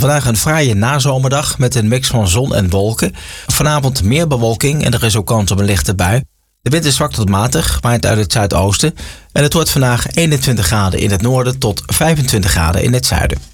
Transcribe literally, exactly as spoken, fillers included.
Vandaag een fraaie nazomerdag met een mix van zon en wolken. Vanavond meer bewolking en er is ook kans op een lichte bui. De wind is zwak tot matig, waait uit het zuidoosten. En het wordt vandaag eenentwintig graden in het noorden tot vijfentwintig graden in het zuiden.